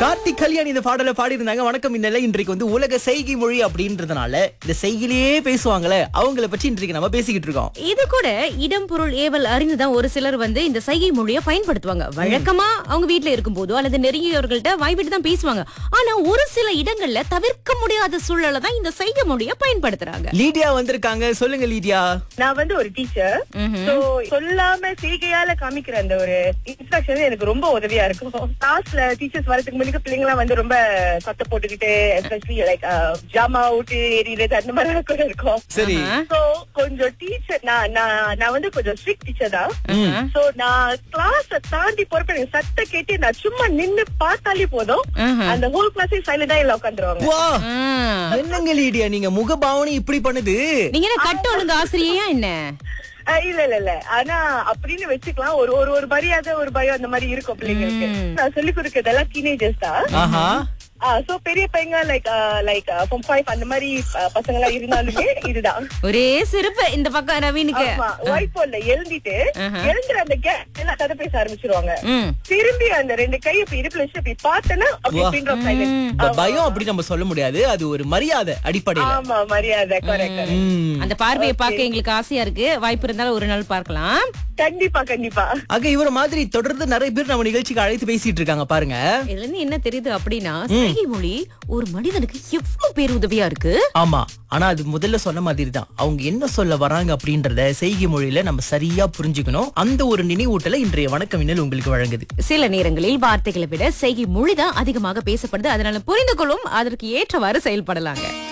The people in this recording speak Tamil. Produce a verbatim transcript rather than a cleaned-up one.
கார்த்திக் கல்யாண் இந்த பாடலை பாடி இருந்தாங்க. வணக்கம் இன்னல இன்றைக்கு வந்து உலக செய்கை மொழி அப்படின்றதுனால இந்த செய்கையிலேயே பேசுவாங்களே அவங்கள பற்றி இன்றைக்கு நம்ம பேசிக்கிட்டு இருக்கோம். இது கூட இடம் பொருள் ஏவல் அறிந்துதான் ஒரு சிலர் வந்து இந்த சைகை மொழியை பயன்படுத்துவாங்க. வழக்கமா அவங்க வீட்டுல இருக்கும் போதோ அல்லது நெருங்கியவர்கள்ட்ட வாய்விட்டு தான் பேசுவாங்க. ஆனா ஒரு சில இடங்கள்ல தவிர்க்க முடியாத சூழல தான் இந்த சைகை மொழியை பயன்படுத்துறாங்க. லீடியா வந்திருக்காங்க. சொல்லுங்க லீடியா. நான் வந்து ஒரு டீச்சர். சோ சொல்லாம செய்கையால காமிக்கிற அந்த ஒரு இன்ஸ்ட்ரக்ஷன் எனக்கு ரொம்ப உதவியா இருக்கும். கிளாஸ்ல டீச்சர்ஸ் வரதுக்கு முன்னாடி பிள்ளைங்க எல்லாம் வந்து ரொம்ப சத்த போட்டுக்கிட்டு எஸ்பெஷலி லைக் ஜாமா விட்டு எறிகிறது அந்த மாதிரி கூட இருக்கும். சரி. சோ கொஞ்சம் டீச்சர் நான் நான் வந்து கொஞ்சம் ஸ்ட்ரிக்ட் டீச்சர் தான். சோ நான் கிளாஸ தாண்டி போறப்ப எனக்கு சத்த கேட்டு நான் சும்மா நின்னு பார்த்தாலே போதும் அந்த ஹோல் கிளாஸே சைலண்டா இல்ல உட்காந்துருவாங்க. வா, என்னங்க லீடியா நீங்க முகபாவனை இப்படி பண்ணுது? நீங்க என்ன கட்ட ஒழுங்கு ஆசிரியையா என்ன? இல்ல இல்ல இல்ல ஆனா அப்படின்னு வச்சுக்கலாம். ஒரு ஒரு ஒரு மரியாதை ஒரு பயம் அந்த மாதிரி இருக்கும் பிள்ளைங்களுக்கு. நான் சொல்லி கொடுக்கறதெல்லாம் டீனேஜர்ஸ் தான். சோ பெரிய பையங்க லைக் லைக் ஃப்ரம் ஃபைவ் அந்த மாதிரி பசங்க எல்லாம் இருந்தாலுமே இதுதான் ஒரே சிறப்பு இந்த பக்கம் நவீனுக்கு. ஒயிட் போர்ட்ல எழுதிட்டு எழுந்துற அந்த கேப் எல்லாம் கதை பேச ஆரம்பிச்சிருவாங்க. திரும்பி அந்த ரெண்டு கை இப்ப இடுப்புல வச்சு இப்படி பார்த்தனா அப்படி பின் ஆஃப் சைலன்ஸ். பயம் அப்படி நம்ம சொல்ல முடியாது. அது ஒரு மரியாதை அடிப்படையில. ஆமா மரியாதை. கரெக்ட். அந்த பார்வையை பார்க்க எங்களுக்கு ஆசையா இருக்கு. வாய்ப்பு இருந்தாலும் ஒரு நாள் பார்க்கலாம். கண்டிப்பா கண்டிப்பா. ஆக இவர மாதிரி தொடர்ந்து நிறைய பேர் நம்ம நிகழ்ச்சிக்கு அழைத்து பேசிட்டு இருக்காங்க பாருங்க. இதுல இருந்து என்ன தெரியுது அப்படின்னா சைகை மொழி ஒரு மனிதனுக்கு எவ்வளவு பேர் உதவியா இருக்கு. ஆமா, ஆனா அது முதல்ல சொன்ன மாதிரி தான். அவங்க என்ன சொல்ல வராங்க அப்படின்றத செய்கை மொழியில நம்ம சரியா புரிஞ்சுக்கணும். அந்த ஒரு நினைவூட்டல இன்றைய வணக்கம் இன்னல் உங்களுக்கு வழங்குது. சில நேரங்களில் வார்த்தைகளை விட செய்கை மொழிதான் அதிகமாக பேசப்படுது. அதனால புரிந்து கொள்ளும், அதற்கு ஏற்றவாறு செயல்படலாங்க.